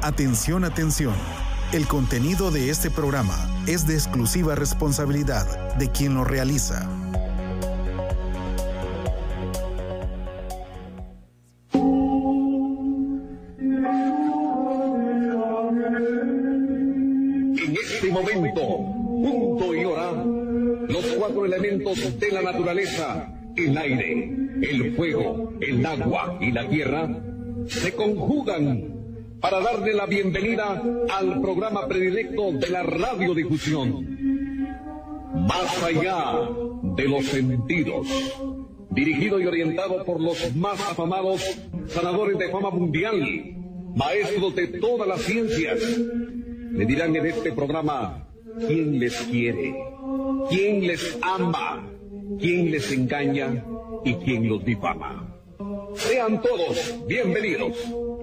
Atención, atención. El contenido de este programa es de exclusiva responsabilidad de quien lo realiza. En este momento, punto y hora, los cuatro elementos de la naturaleza, el aire, el fuego, el agua y la tierra, se conjugan para darle la bienvenida al programa predilecto de la radiodifusión. Más allá de los sentidos, dirigido y orientado por los más afamados sanadores de fama mundial, maestros de todas las ciencias. Le dirán en este programa quién les quiere, quién les ama, quién les engaña y quién los difama. Sean todos bienvenidos.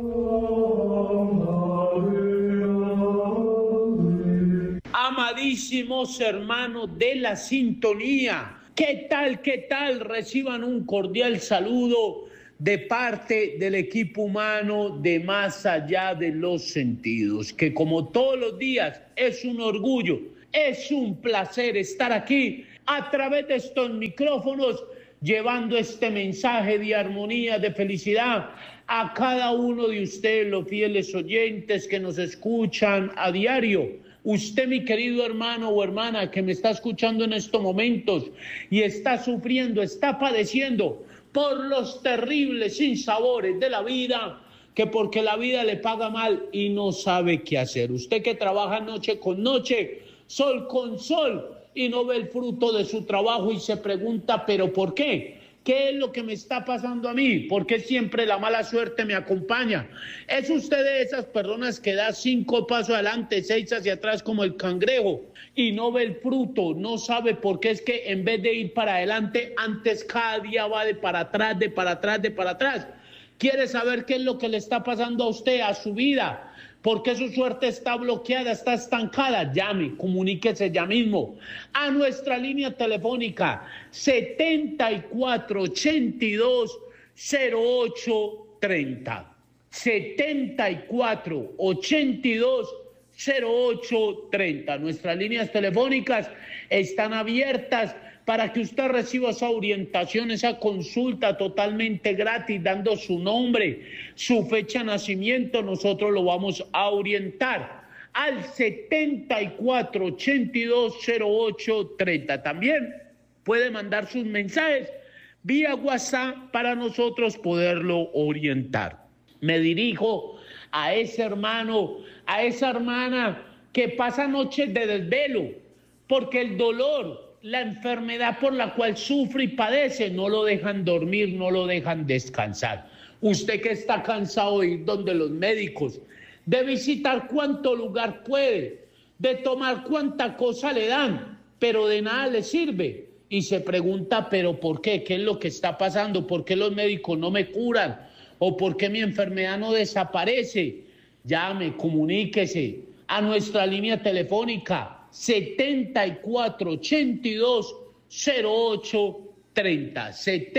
Amadísimos hermanos de la sintonía, ¿qué tal? ¿Qué tal? Reciban un cordial saludo de parte del equipo humano de Más Allá de los Sentidos, que como todos los días es un orgullo, es un placer estar aquí a través de estos micrófonos, llevando este mensaje de armonía, de felicidad a cada uno de ustedes, los fieles oyentes que nos escuchan a diario. Usted, mi querido hermano o hermana que me está escuchando en estos momentos y está sufriendo, está padeciendo por los terribles sinsabores de la vida, que porque la vida le paga mal y no sabe qué hacer. Usted que trabaja noche con noche, sol con sol, y no ve el fruto de su trabajo y se pregunta, ¿pero por qué? ¿Qué es lo que me está pasando a mí? ¿Por qué siempre la mala suerte me acompaña? ¿Es usted de esas personas que da 5 pasos adelante, 6 hacia atrás como el cangrejo y no ve el fruto? No sabe por qué es que en vez de ir para adelante, antes cada día va de para atrás, de para atrás, de para atrás. ¿Quiere saber qué es lo que le está pasando a usted, a su vida? ¿Por qué su suerte está bloqueada, está estancada? Llame, comuníquese ya mismo a nuestra línea telefónica 7482-0830. 7482-0830. Nuestras líneas telefónicas están abiertas para que usted reciba esa orientación, esa consulta totalmente gratis, dando su nombre, su fecha de nacimiento. Nosotros lo vamos a orientar al 7482-0830. También puede mandar sus mensajes vía WhatsApp para nosotros poderlo orientar. Me dirijo a ese hermano, a esa hermana que pasa noches de desvelo, porque el dolor, la enfermedad por la cual sufre y padece, no lo dejan dormir, no lo dejan descansar. Usted que está cansado de ir donde los médicos, de visitar cuánto lugar puede, de tomar cuánta cosa le dan, pero de nada le sirve. Y se pregunta, ¿pero por qué? ¿Qué es lo que está pasando? ¿Por qué los médicos no me curan? ¿O por qué mi enfermedad no desaparece? Llame, comuníquese a nuestra línea telefónica 7482-0830.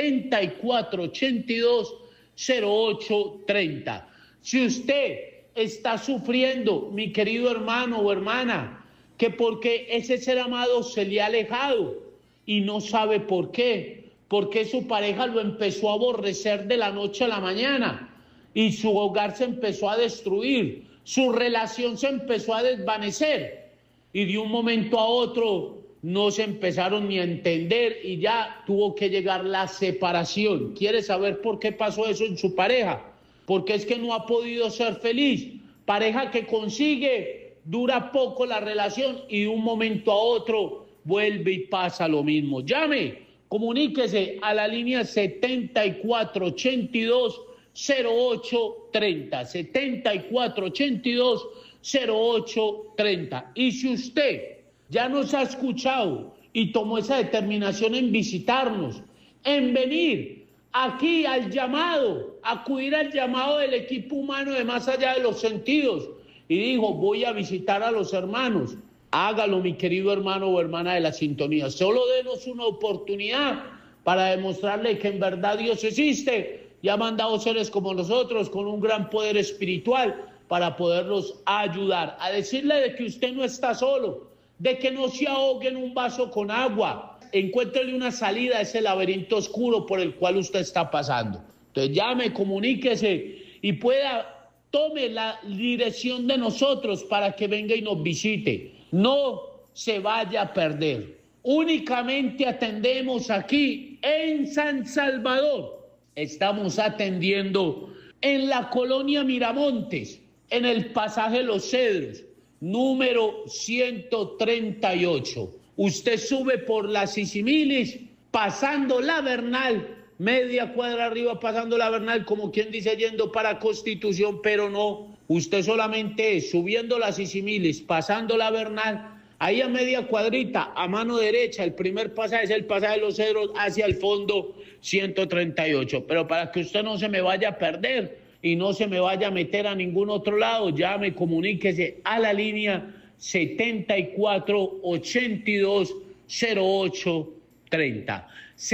7482-0830. Si usted está sufriendo, mi querido hermano o hermana, que porque ese ser amado se le ha alejado y no sabe por qué, porque su pareja lo empezó a aborrecer de la noche a la mañana y su hogar se empezó a destruir, su relación se empezó a desvanecer y de un momento a otro no se empezaron ni a entender y ya tuvo que llegar la separación. ¿Quiere saber por qué pasó eso en su pareja? Porque es que no ha podido ser feliz. Pareja que consigue, dura poco la relación y de un momento a otro vuelve y pasa lo mismo. Llame, comuníquese a la línea 7482-0830. 7482-0830. Y si usted ya nos ha escuchado y tomó esa determinación en visitarnos, en venir aquí al llamado, acudir al llamado del equipo humano de Más Allá de los Sentidos, y dijo, voy a visitar a los hermanos, hágalo, mi querido hermano o hermana de la sintonía. Solo denos una oportunidad para demostrarle que en verdad Dios existe y ha mandado seres como nosotros con un gran poder espiritual para poderlos ayudar, a decirle de que usted no está solo, de que no se ahogue en un vaso con agua, encuéntrele una salida a ese laberinto oscuro por el cual usted está pasando. Entonces llame, comuníquese y tome la dirección de nosotros para que venga y nos visite. No se vaya a perder. Únicamente atendemos aquí en San Salvador. Estamos atendiendo en la colonia Miramontes, en el pasaje Los Cedros, número 138. Usted sube por la Sisimilis, pasando la Bernal, media cuadra arriba, pasando la Bernal, como quien dice, yendo para Constitución, pero no. Usted solamente es subiendo la Sisimilis, pasando la Bernal, ahí a media cuadrita, a mano derecha, el primer pasaje es el pasaje Los Cedros, hacia el fondo 138. Pero para que usted no se me vaya a perder y no se me vaya a meter a ningún otro lado, llame, comuníquese a la línea 74820830.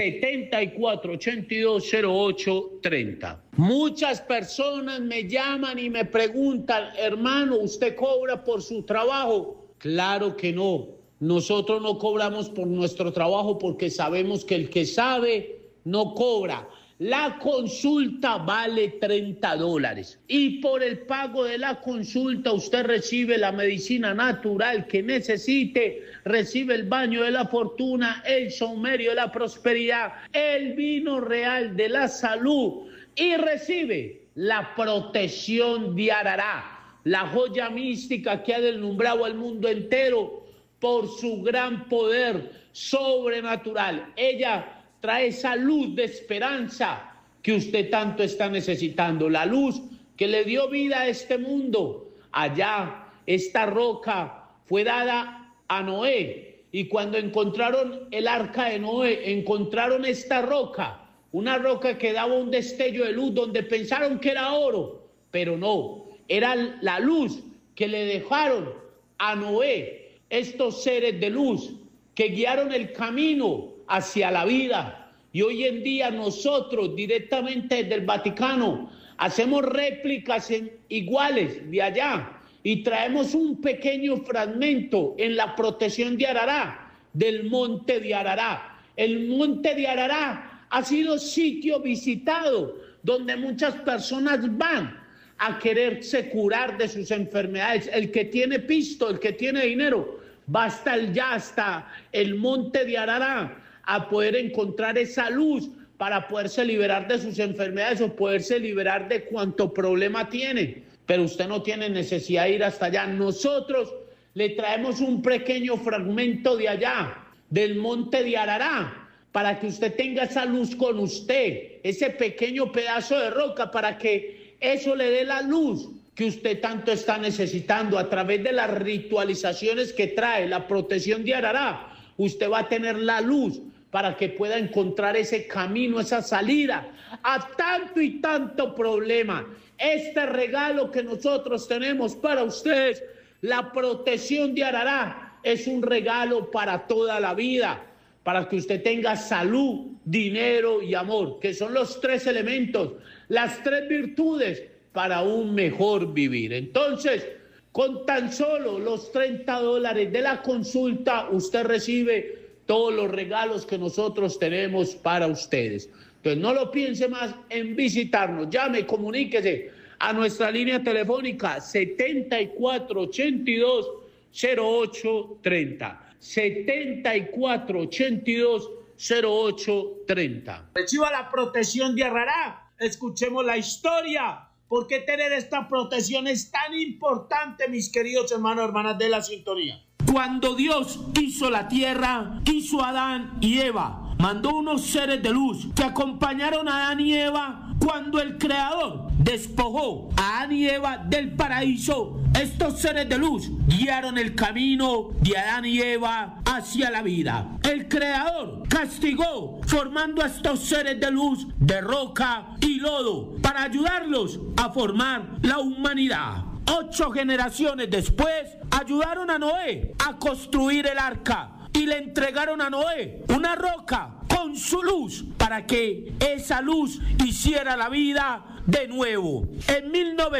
74820830. Muchas personas me llaman y me preguntan, hermano, ¿usted cobra por su trabajo? Claro que no. Nosotros no cobramos por nuestro trabajo porque sabemos que el que sabe no cobra. La consulta vale $30 y por el pago de la consulta usted recibe la medicina natural que necesite, recibe el baño de la fortuna, el saumerio de la prosperidad, el vino real de la salud y recibe la protección de Arará, la joya mística que ha deslumbrado al mundo entero por su gran poder sobrenatural. Ella trae esa luz de esperanza que usted tanto está necesitando, la luz que le dio vida a este mundo. Allá, esta roca fue dada a Noé, y cuando encontraron el arca de Noé, encontraron esta roca, una roca que daba un destello de luz donde pensaron que era oro, pero no, era la luz que le dejaron a Noé estos seres de luz que guiaron el camino hacia la vida. Y hoy en día nosotros directamente desde el Vaticano hacemos réplicas iguales de allá y traemos un pequeño fragmento en la protección de Arará, del monte de Arará. El monte de Arará ha sido sitio visitado donde muchas personas van a quererse curar de sus enfermedades. El que tiene pisto, el que tiene dinero, va hasta el monte de Arará a poder encontrar esa luz para poderse liberar de sus enfermedades o poderse liberar de cuanto problema tiene. Pero usted no tiene necesidad de ir hasta allá. Nosotros le traemos un pequeño fragmento de allá, del monte de Arará, para que usted tenga esa luz con usted, ese pequeño pedazo de roca, para que eso le dé la luz que usted tanto está necesitando. A través de las ritualizaciones que trae la protección de Arará, usted va a tener la luz para que pueda encontrar ese camino, esa salida a tanto y tanto problema. Este regalo que nosotros tenemos para ustedes, la protección de Arará, es un regalo para toda la vida, para que usted tenga salud, dinero y amor, que son los tres elementos, las tres virtudes para un mejor vivir. Entonces, con tan solo los $30 de la consulta, usted recibe todos los regalos que nosotros tenemos para ustedes. Entonces, no lo piense más en visitarnos. Llame, comuníquese a nuestra línea telefónica 74820830. 74820830. Reciba la protección de Arará. Escuchemos la historia. ¿Por qué tener esta protección es tan importante, mis queridos hermanos y hermanas de la sintonía? Cuando Dios hizo la tierra, hizo a Adán y Eva, mandó unos seres de luz que acompañaron a Adán y Eva cuando el Creador despojó a Adán y Eva del paraíso. Estos seres de luz guiaron el camino de Adán y Eva hacia la vida. El Creador castigó formando a estos seres de luz de roca y lodo para ayudarlos a formar la humanidad. 8 generaciones después ayudaron a Noé a construir el arca y le entregaron a Noé una roca con su luz para que esa luz hiciera la vida de nuevo. En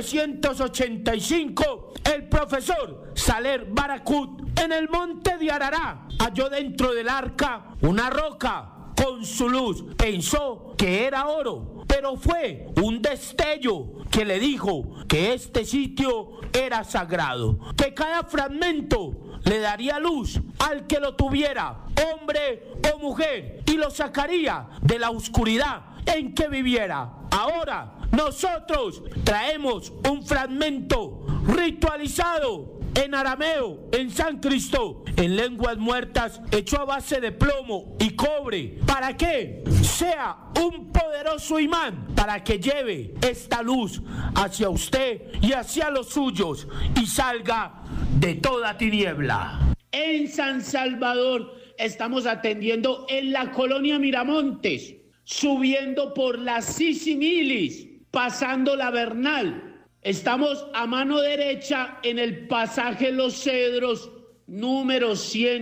1985, el profesor Saler Baracut, en el monte de Arará, halló dentro del arca una roca con su luz. Pensó que era oro, pero fue un destello que le dijo que este sitio era sagrado, que cada fragmento le daría luz al que lo tuviera, hombre o mujer, y lo sacaría de la oscuridad en que viviera. Ahora nosotros traemos un fragmento ritualizado en arameo, en sánscrito, en lenguas muertas, hecho a base de plomo y cobre. ¿Para qué? Sea un poderoso imán para que lleve esta luz hacia usted y hacia los suyos y salga de toda tiniebla. En San Salvador estamos atendiendo en la colonia Miramontes, subiendo por la Sisimilis, pasando la Bernal. Estamos a mano derecha en el pasaje Los Cedros, número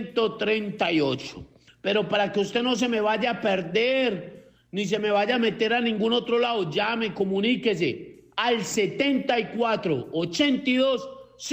138. Pero para que usted no se me vaya a perder, ni se me vaya a meter a ningún otro lado, llame, comuníquese al 74 82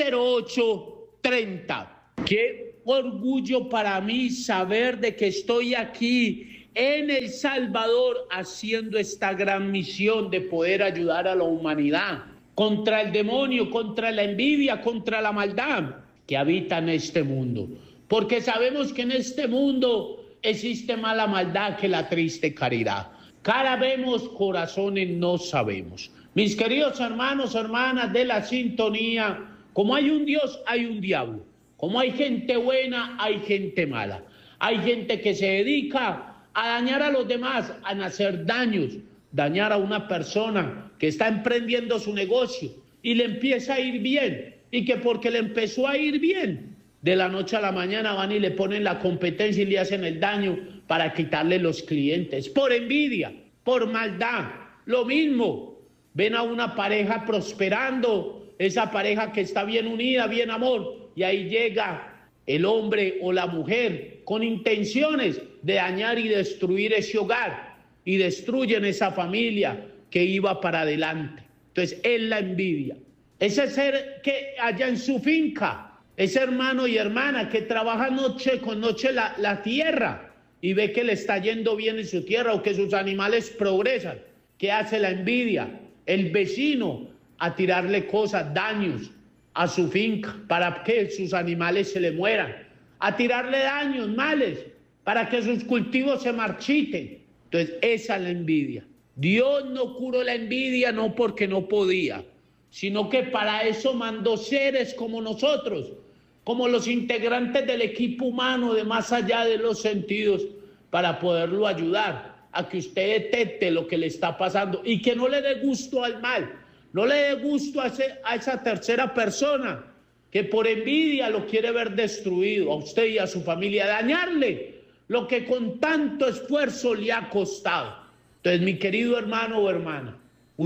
08 30. Qué orgullo para mí saber de que estoy aquí en El Salvador haciendo esta gran misión de poder ayudar a la humanidad contra el demonio, contra la envidia, contra la maldad que habita en este mundo. Porque sabemos que en este mundo existe más la maldad que la triste caridad. Cara vemos, corazones no sabemos. Mis queridos hermanos, hermanas de la sintonía, como hay un Dios, hay un diablo. Como hay gente buena, hay gente mala. Hay gente que se dedica a dañar a los demás, a hacer daños, dañar a una persona que está emprendiendo su negocio y le empieza a ir bien, y que porque le empezó a ir bien, de la noche a la mañana van y le ponen la competencia y le hacen el daño para quitarle los clientes, por envidia, por maldad. Lo mismo, ven a una pareja prosperando, esa pareja que está bien unida, bien amor, y ahí llega el hombre o la mujer con intenciones de dañar y destruir ese hogar, y destruyen esa familia que iba para adelante. Entonces es la envidia. Ese ser que allá en su finca, ese hermano y hermana que trabaja noche con noche la tierra y ve que le está yendo bien en su tierra o que sus animales progresan. ¿Qué hace la envidia? El vecino a tirarle cosas, daños a su finca para que sus animales se le mueran, a tirarle daños, males, para que sus cultivos se marchiten. Entonces esa es la envidia. Dios no curó la envidia no porque no podía, sino que para eso mandó seres como nosotros, como los integrantes del equipo humano de más allá de los sentidos, para poderlo ayudar a que usted detecte lo que le está pasando y que no le dé gusto al mal, no le dé gusto a esa tercera persona que por envidia lo quiere ver destruido, a usted y a su familia, dañarle lo que con tanto esfuerzo le ha costado. Entonces, mi querido hermano o hermana,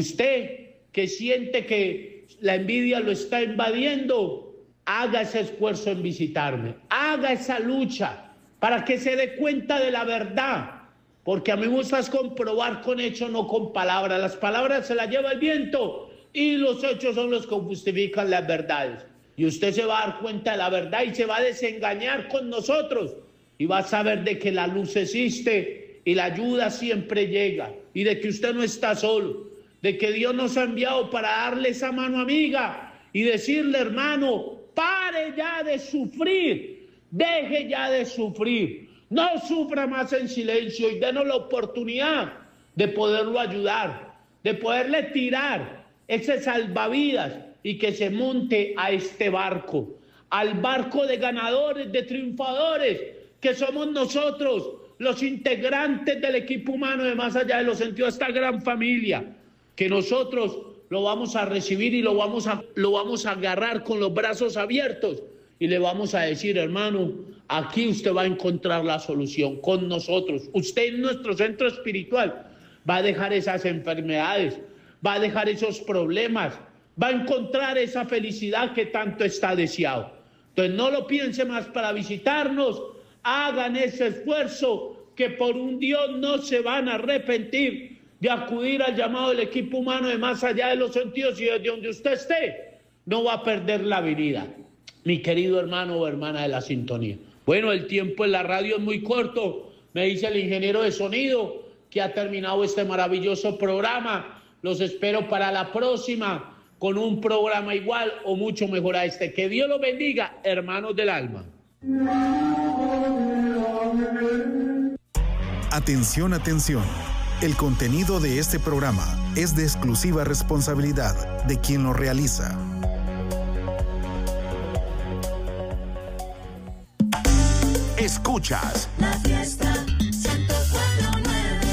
usted que siente que la envidia lo está invadiendo, haga ese esfuerzo en visitarme, haga esa lucha para que se dé cuenta de la verdad, porque a mí me gusta comprobar con hechos, no con palabras. Las palabras se las lleva el viento y los hechos son los que justifican las verdades. Y usted se va a dar cuenta de la verdad y se va a desengañar con nosotros y va a saber de que la luz existe y la ayuda siempre llega, y de que usted no está solo, de que Dios nos ha enviado para darle esa mano amiga y decirle, hermano, pare ya de sufrir, deje ya de sufrir, no sufra más en silencio y denos la oportunidad de poderlo ayudar, de poderle tirar ese salvavidas y que se monte a este barco, al barco de ganadores, de triunfadores, que somos nosotros, los integrantes del equipo humano de más allá de los sentidos, esta gran familia, que nosotros lo vamos a recibir y lo vamos a agarrar con los brazos abiertos y le vamos a decir, hermano, aquí usted va a encontrar la solución con nosotros. Usted en nuestro centro espiritual va a dejar esas enfermedades, va a dejar esos problemas, va a encontrar esa felicidad que tanto está deseado. Entonces no lo piense más para visitarnos. Hagan ese esfuerzo, que por un Dios no se van a arrepentir de acudir al llamado del equipo humano de Más Allá de los Sentidos, y desde donde usted esté, no va a perder la vida, mi querido hermano o hermana de la sintonía. Bueno, el tiempo en la radio es muy corto, me dice el ingeniero de sonido que ha terminado este maravilloso programa. Los espero para la próxima con un programa igual o mucho mejor a este. Que Dios los bendiga, hermanos del alma. Atención, atención. El contenido de este programa es de exclusiva responsabilidad de quien lo realiza. Escuchas La Fiesta 104.9.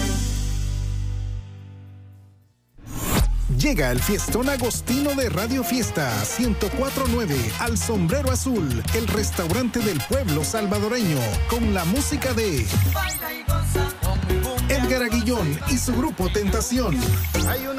Llega el fiestón agostino de Radio Fiesta 104.9 al Sombrero Azul, el restaurante del pueblo salvadoreño, con la música de Edgar Aguillón y su grupo Tentación.